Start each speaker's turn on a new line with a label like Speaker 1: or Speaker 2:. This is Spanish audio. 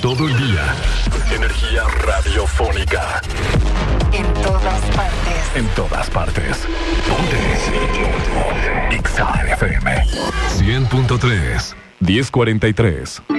Speaker 1: todo el día. Energía radiofónica.
Speaker 2: En todas partes.
Speaker 1: En todas partes. Ponte. Exa FM 100.3 1043.